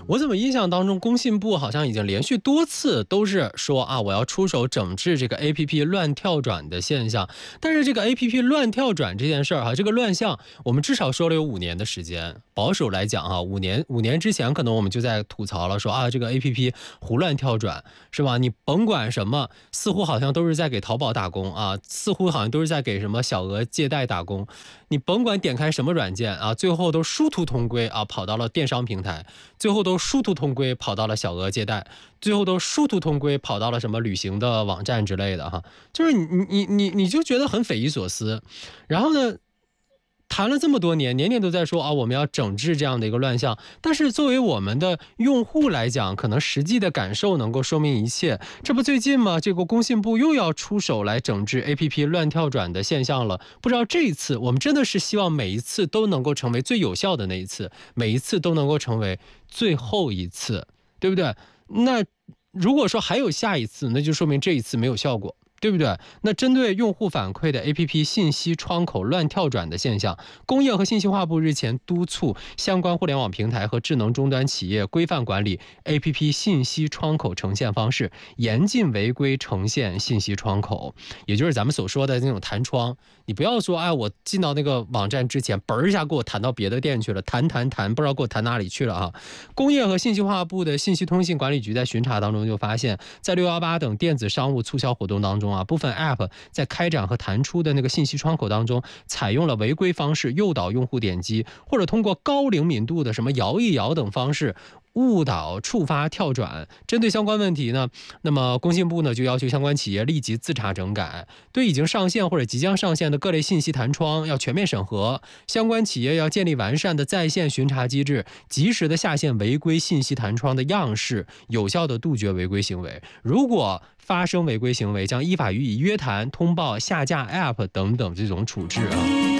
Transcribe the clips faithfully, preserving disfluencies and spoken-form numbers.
我怎么印象当中工信部好像已经连续多次都是说啊，我要出手整治这个 A P P 乱跳转的现象。但是这个 A P P 乱跳转这件事儿哈，这个乱象我们至少说了有五年的时间。保守来讲哈，五年五年之前可能我们就在吐槽了，说啊这个 A P P 胡乱跳转是吧？你甭管什么，似乎好像都是在给淘宝打工啊，似乎好像都是在给什么小额借贷打工。你甭管点开什么软件啊，最后都殊途同归啊，跑到了电商平台，最后都殊途同归跑到了小额借贷，最后都殊途同归跑到了什么旅行的网站之类的哈，就是你你你你就觉得很匪夷所思。然后呢，谈了这么多年，年年都在说啊，我们要整治这样的一个乱象。但是作为我们的用户来讲，可能实际的感受能够说明一切。这不最近吗？这个工信部又要出手来整治 A P P 乱跳转的现象了。不知道这一次，我们真的是希望每一次都能够成为最有效的那一次，每一次都能够成为最后一次，对不对？那如果说还有下一次，那就说明这一次没有效果，对不对？那针对用户反馈的 A P P 信息窗口乱跳转的现象，工业和信息化部日前督促相关互联网平台和智能终端企业规范管理 A P P 信息窗口呈现方式，严禁违规呈现信息窗口。也就是咱们所说的那种弹窗，你不要说哎，我进到那个网站之前，嘣一下给我弹到别的店去了，弹弹弹，不知道给我弹哪里去了啊！工业和信息化部的信息通信管理局在巡查当中就发现，在六一八等电子商务促销活动当中啊，部分 App 在开展和弹出的那个信息窗口当中，采用了违规方式诱导用户点击，或者通过高灵敏度的什么摇一摇等方式误导触发跳转。针对相关问题呢，那么工信部呢就要求相关企业立即自查整改，对已经上线或者即将上线的各类信息弹窗要全面审核，相关企业要建立完善的在线巡查机制，及时的下线违规信息弹窗的样式，有效的杜绝违规行为。如果发生违规行为，将依法予以约谈、通报、下架 App 等等这种处置啊。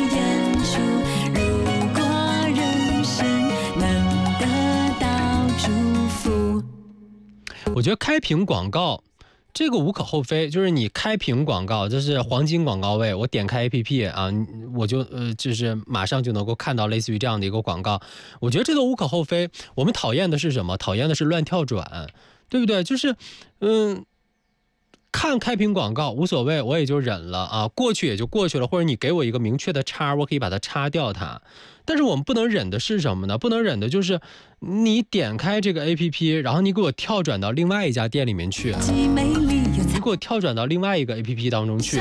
我觉得开屏广告这个无可厚非，就是你开屏广告，这是黄金广告位，我点开 A P P 啊，我就呃就是马上就能够看到类似于这样的一个广告，我觉得这都无可厚非。我们讨厌的是什么？讨厌的是乱跳转，对不对？就是嗯。看开屏广告无所谓，我也就忍了啊，过去也就过去了，或者你给我一个明确的叉，我可以把它叉掉它。但是我们不能忍的是什么呢？不能忍的就是你点开这个 A P P， 然后你给我跳转到另外一家店里面去，你给我跳转到另外一个 A P P 当中去，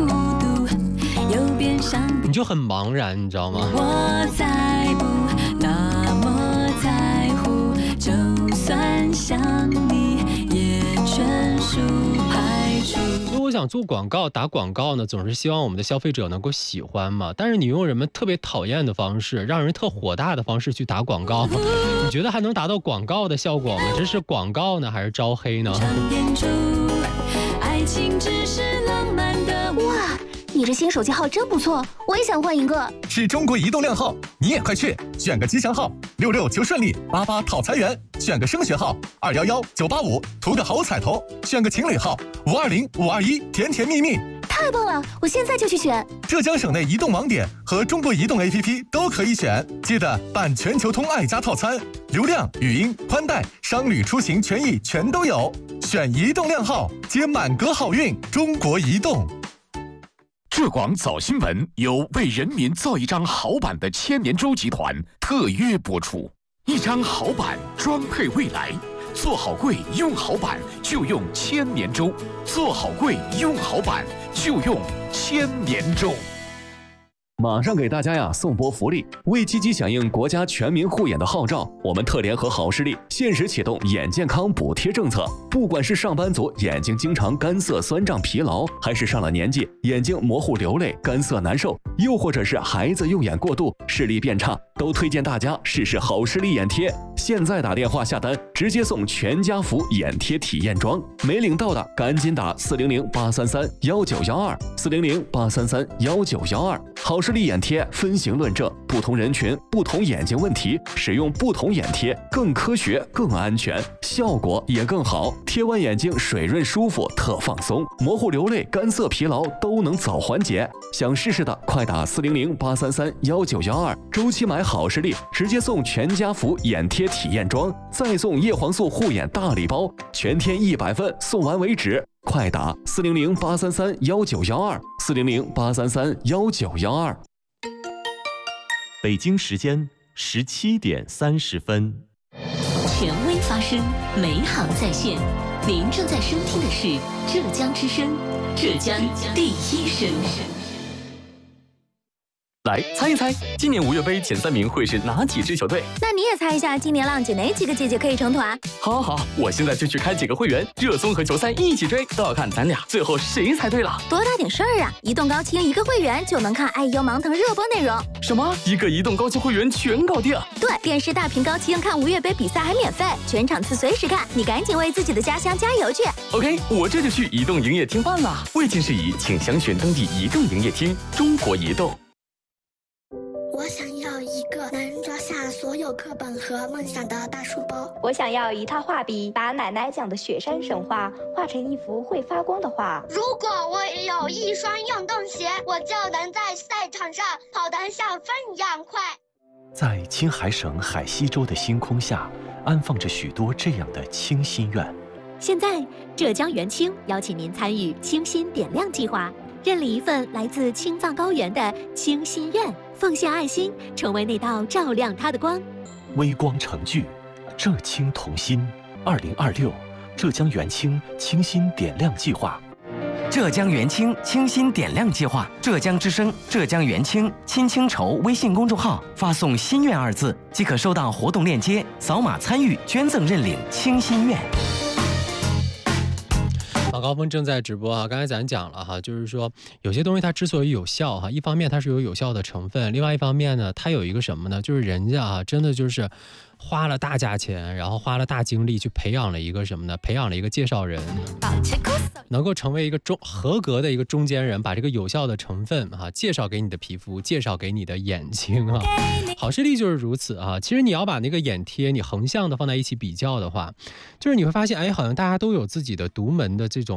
你就很茫然，你知道吗？我才不那么在乎，就算想你也全数排除。所以我想做广告打广告呢，总是希望我们的消费者能够喜欢嘛。但是你用人们特别讨厌的方式，让人特火大的方式去打广告，你觉得还能达到广告的效果吗？这是广告呢，还是招黑呢？爱情只是浪漫的哇，你这新手机号真不错，我也想换一个。 是中国移动靓号，你也快去选个吉祥号，六六求顺利，八八讨财源，选个升学号，二幺幺九八五图个好彩头，选个情侣号，五二零五二一甜甜蜜蜜。 太棒了，我现在就去选。 浙江省内移动网点和中国移动 A P P 都可以选，记得办全球通爱家套餐，流量、语音、宽带、商旅出行权益全都有。选移动靓号，接满格好运。中国移动。 浙广早新闻由为人民造一张好版的千年舟集团特约播出，一张好版装配未来，做好柜用好版就用千年舟，做好柜用好版就用千年舟。 马上给大家呀送波福利，为积极响应国家全民护眼的号召，我们特联合好视力限时启动眼健康补贴政策。不管是上班族眼睛经常干涩、酸胀、疲劳，还是上了年纪眼睛模糊、流泪、干涩难受，又或者是孩子用眼过度、视力变差，都推荐大家试试好视力眼贴。现在打电话下单，直接送全家福眼贴体验装。没领到的赶紧打四零零八三三幺九幺二四零零八三三幺九幺二。好视力眼贴分型论证，不同人群、不同眼睛问题，使用不同眼贴更科学、更安全，效果也更好。贴完眼睛水润舒服，特放松，模糊流泪、干涩疲劳都能早缓解。想试试的快打四零零八三三幺九幺二，周期买好视力，直接送全家福眼贴体验装，再送叶黄素护眼大礼包，全天一百份，送完为止。快打四零零八三三幺九幺二，四零零八三三幺九幺二。 北京时间十七点三十分。 权威发声，美好在线。您正在收听的是浙江之声，浙江第一声。 来猜一猜，今年五月杯前三名会是哪几支球队？ 那你也猜一下，今年浪姐哪几个姐姐可以成团？ 好好好，我现在就去开几个会员，热搜和球赛一起追，都要看咱俩最后谁猜对了。 多大点事儿啊！移动高清一个会员就能看爱优芒腾热播内容。 什么？一个移动高清会员全搞定？ 对，电视大屏高清看五月杯比赛还免费，全场次随时看，你赶紧为自己的家乡加油去。 OK， 我这就去移动营业厅办了。未经事宜，请详询登记移动营业厅。中国移动。 我想要一个能装下所有课本和梦想的大书包。 我想要一套画笔，把奶奶讲的雪山神话画成一幅会发光的画。 如果我有一双运动鞋，我就能在赛场上跑得像风一样快。 在青海省海西州的星空下，安放着许多这样的清心愿。 现在，浙江元清邀请您参与清心点亮计划，认领一份来自青藏高原的清心愿，奉献爱心，成为那道照亮它的光。 微光成炬，浙青同心。二零二六，浙江元清清心点亮计划。 浙江元清清心点亮计划，浙江之声、浙江元清亲清筹微信公众号发送“心愿”二字，即可收到活动链接，扫码参与捐赠认领清心愿。 马高峰正在直播哈，刚才咱讲了哈，就是说有些东西它之所以有效哈，一方面它是有有效的成分，另外一方面呢，它有一个什么呢？就是人家啊，真的就是花了大价钱，然后花了大精力去培养了一个什么呢？培养了一个介绍人，能够成为一个中合格的一个中间人，把这个有效的成分哈介绍给你的皮肤，介绍给你的眼睛啊。好视力就是如此啊。其实你要把那个眼贴你横向的放在一起比较的话，就是你会发现，哎，好像大家都有自己的独门的这种